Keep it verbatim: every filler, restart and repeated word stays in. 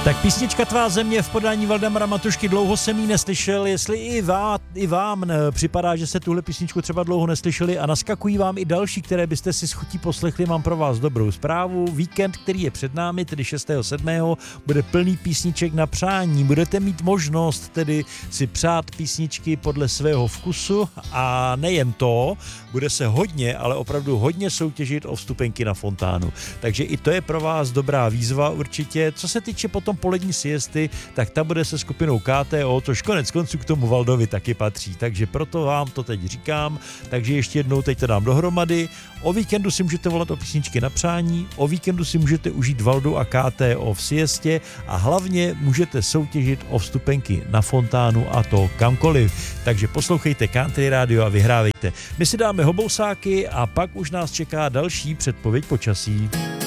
Tak písnička Tvá země v podání Valdemara Matušky, dlouho jsem ji neslyšel, jestli i, vá, i vám ne, připadá, že jste tuhle písničku třeba dlouho neslyšeli a naskakují vám i další, které byste si s chutí poslechli, mám pro vás dobrou zprávu. Víkend, který je před námi, tedy šestého sedmého bude plný písniček na přání. Budete mít možnost tedy si přát písničky podle svého vkusu a nejen to, bude se hodně, ale opravdu hodně soutěžit o vstupenky na fontánu. Takže i to je pro vás dobrá výzva určitě. Co se týče potom polední siesty, tak ta bude se skupinou K T O, což konec konců k tomu Valdovi taky patří. Takže proto vám to teď říkám. Takže ještě jednou teď to dám dohromady. O víkendu si můžete volat o písničky na přání, o víkendu si můžete užít Valdu a K T O v siestě a hlavně můžete soutěžit o vstupenky na fontánu a to kamkoliv. Takže poslouchejte Country Radio a vyhrávejte. My si dáme hobousáky a pak už nás čeká další předpověď počasí.